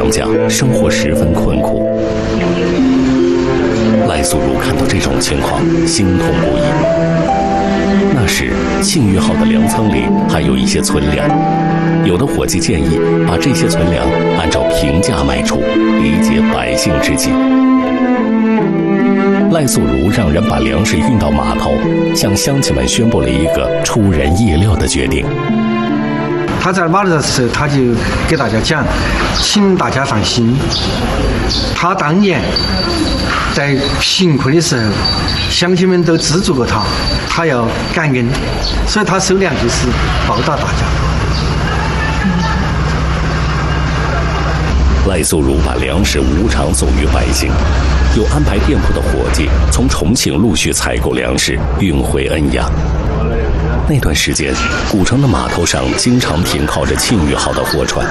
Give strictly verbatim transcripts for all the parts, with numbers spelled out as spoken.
良将，生活十分困苦。赖素如看到这种情况，心痛不已。那时，庆玉号的粮仓里还有一些存粮，有的伙计建议把这些存粮按照平价卖出，以解百姓之急。赖素如让人把粮食运到码头，向乡亲们宣布了一个出人意料的决定。 他在码头的时候，他就给大家讲，请大家放心，他当年在贫困的时候，乡亲们都资助过他，他要感恩，所以他收粮就是报答大家。 赖素如把粮食无偿送于百姓，又安排店铺的伙计从重庆陆续采购粮食，运回恩阳。那段时间，古城的码头上经常停靠着庆玉号的货船。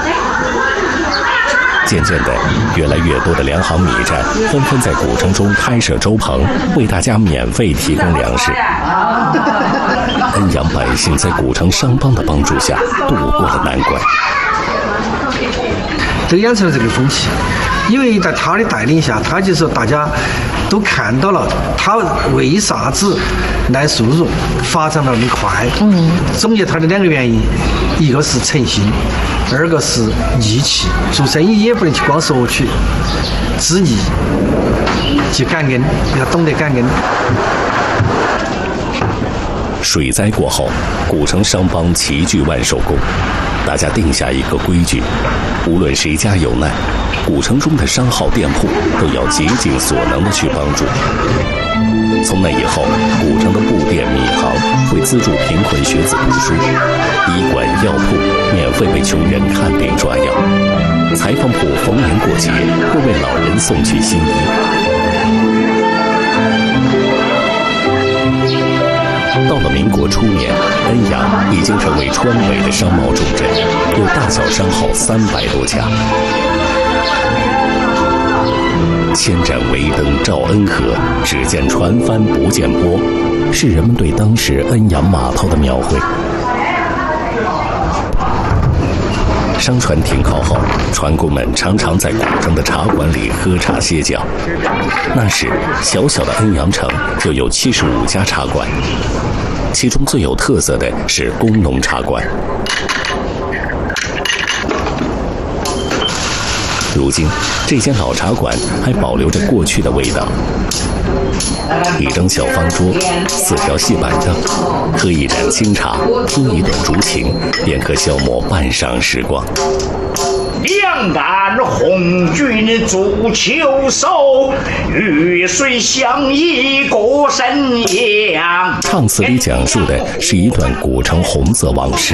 渐渐的，越来越多的粮行米站纷纷在古城中开设粥棚，为大家免费提供粮食。恩阳百姓在古城商帮的帮助下度过了难关， 都养成了这个风气。因为在他的带领下，他就说大家都看到了他为啥子赖素如发展的那么快。嗯，总结他的两个原因，一个是诚心，二个是义气。做生意也不能去光索取，知义，去感恩，要懂得感恩。 水灾过后，古城商帮齐聚万寿宫，大家定下一个规矩：无论谁家有难，古城中的商号店铺都要竭尽所能的去帮助。从那以后，古城的布店米行会资助贫困学子读书，医馆药铺免费为穷人看病抓药，裁缝铺逢年过节会为老人送去新衣。到了民国初年，恩阳已经成为川北的商贸重镇，有大小商号三百多家。千盏围灯照恩河，只见船帆不见波，是人们对当时恩阳码头的描绘。商船停靠后，船工们常常在古城的茶馆里喝茶歇脚。那时，小小的恩阳城就有七十五家茶馆，其中最有特色的是工农茶馆。如今，这间老茶馆还保留着过去的味道。一张小方桌，四条细板凳，喝一盏清茶，听一段竹琴，便可消磨半晌时光。 两岸红军足球手，与水相依过生阳。 唱词里讲述的是一段古城红色往事。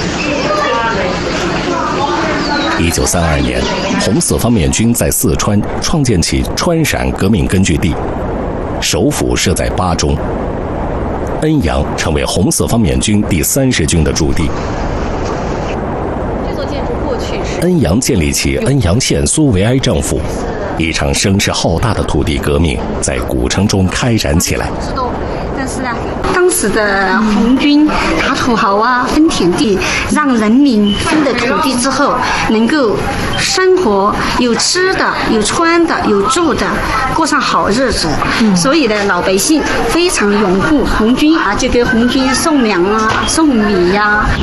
一九三二年，红四方面军在四川创建起川陕革命根据地，首府设在巴中，恩阳成为红四方面军第三十军的驻地。 这座建筑过去是恩阳建立起恩阳县苏维埃政府，一场声势浩大的土地革命在古城中开展起来。 但是啊，当时的红军打土豪啊，分田地，让人民分了土地之后，能够生活有吃的、有穿的、有住的，过上好日子。嗯、所以呢，老百姓非常拥护红军啊，就给红军送粮啊、送米呀、啊。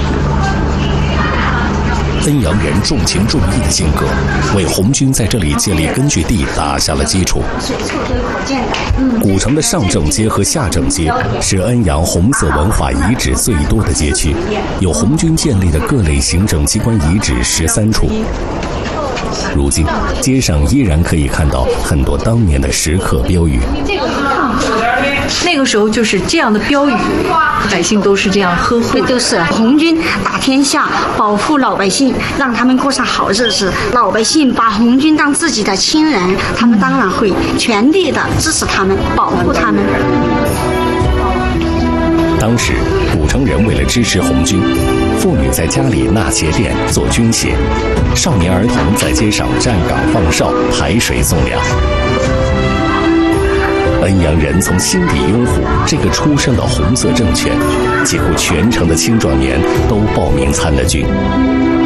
恩阳人重情重义的性格，为红军在这里建立根据地打下了基础。古城的上正街和下正街是恩阳红色文化遗址最多的街区，有红军建立的各类行政机关遗址十三处。如今，街上依然可以看到很多当年的石刻标语。 那个时候就是这样的标语，百姓都是这样呵护， 都是红军打天下，保护老百姓，让他们过上好日子。老百姓把红军当自己的亲人，他们当然会全力的支持他们，保护他们。 当时，古城人为了支持红军，妇女在家里纳鞋垫做军鞋，少年儿童在街上站岗放哨，排水送粮。恩阳人从心底拥护这个出生的红色政权，几乎全城的青壮年都报名参了军。